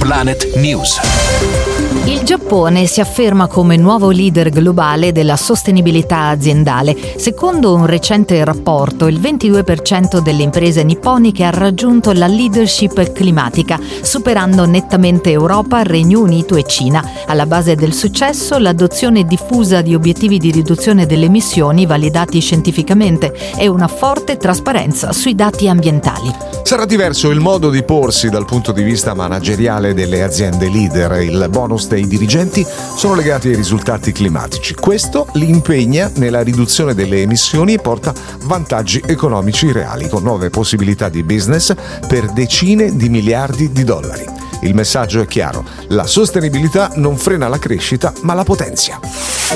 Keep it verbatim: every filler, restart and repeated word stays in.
Planet News. Il Giappone si afferma come nuovo leader globale della sostenibilità aziendale. Secondo un recente rapporto, il ventidue per cento delle imprese nipponiche ha raggiunto la leadership climatica, superando nettamente Europa, Regno Unito e Cina. Alla base del successo, l'adozione diffusa di obiettivi di riduzione delle emissioni validati scientificamente e una forte trasparenza sui dati ambientali. Sarà diverso il modo di porsi dal punto di vista manageriale delle aziende leader. Il bonus dei dirigenti sono legati ai risultati climatici. Questo li impegna nella riduzione delle emissioni e porta vantaggi economici reali, con nuove possibilità di business per decine di miliardi di dollari. Il messaggio è chiaro: la sostenibilità non frena la crescita, ma la potenzia.